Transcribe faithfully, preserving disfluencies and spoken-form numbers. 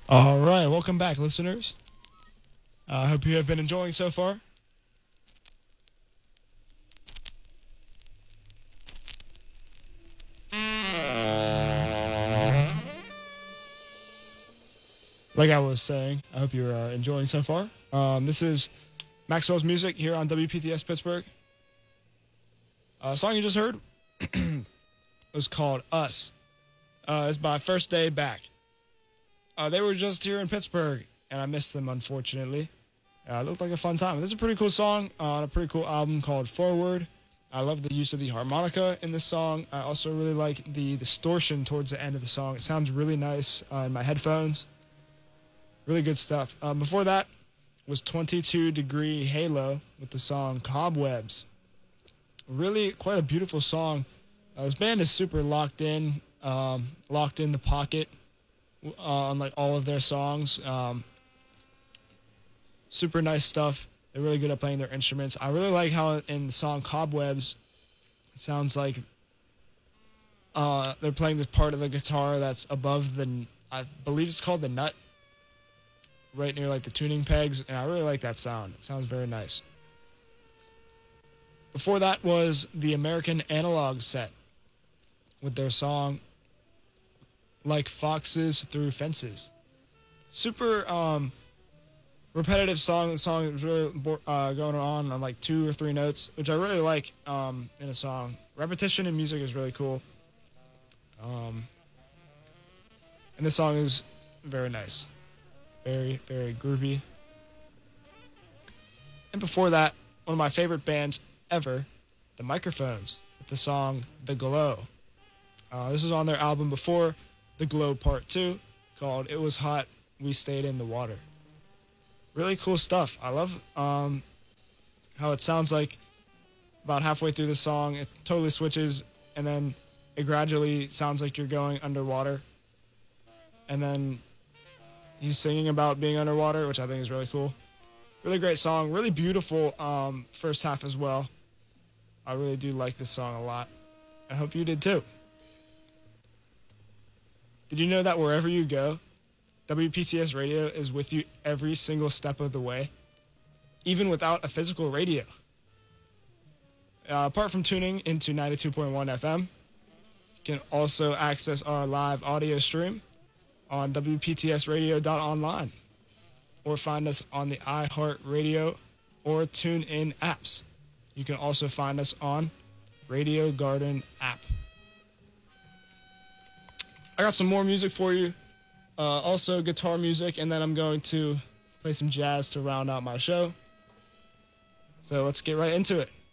All right, welcome back, listeners. I uh, hope you have been enjoying so far. Like I was saying, I hope you're uh, enjoying so far. Um, this is Maxwell's Music here on W P T S Pittsburgh. Uh, the song you just heard was called Us. Uh, it's by First Day Back. Uh, they were just here in Pittsburgh, and I missed them, unfortunately. Uh, it looked like a fun time. This is a pretty cool song on a pretty cool album called Forward. I love the use of the harmonica in this song. I also really like the distortion towards the end of the song. It sounds really nice uh, in my headphones. Really good stuff. Um, before that was twenty-two Degree Halo with the song Cobwebs. Really quite a beautiful song. Uh, this band is super locked in, um, locked in the pocket uh, on like all of their songs. Um, super nice stuff. They're really good at playing their instruments. I really like how in the song Cobwebs, it sounds like uh, they're playing this part of the guitar that's above the, I believe it's called the nut, right near like the tuning pegs, and I really like that sound. It sounds very nice. Before that was the American Analog Set with their song Like Foxes Through Fences. Super um, repetitive song. The song was really uh, going on on like two or three notes, which I really like um, in a song. Repetition in music is really cool. Um, and this song is very nice. Very, very groovy. And before that, one of my favorite bands ever, The Microphones, with the song The Glow. Uh, this is on their album before The Glow Part two, called It Was Hot, We Stayed in the Water. Really cool stuff. I love um, how it sounds like about halfway through the song, it totally switches, and then it gradually sounds like you're going underwater. And then he's singing about being underwater, which I think is really cool. Really great song. Really beautiful um, first half as well. I really do like this song a lot. I hope you did too. Did you know that wherever you go, W P T S Radio is with you every single step of the way, even without a physical radio? Uh, apart from tuning into ninety-two point one F M, you can also access our live audio stream on W P T S radio dot online, or find us on the iHeartRadio or TuneIn apps. You can also find us on Radio Garden app. I got some more music for you, uh, also guitar music, and then I'm going to play some jazz to round out my show. So let's get right into it.